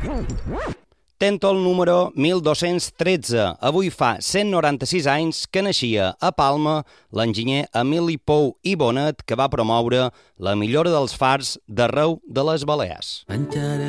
Tento el número 1213. Avui fa 196 anys que naixia a Palma l'enginyer Emili Pou i Bonet, que va promoure la millora dels fars d'arreu de les Balears.